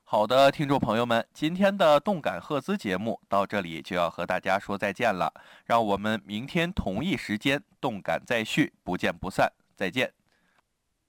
好的，听众朋友们，今天的动感赫兹节目到这里就要和大家说再见了，让我们明天同一时间动感再续，不见不散，再见。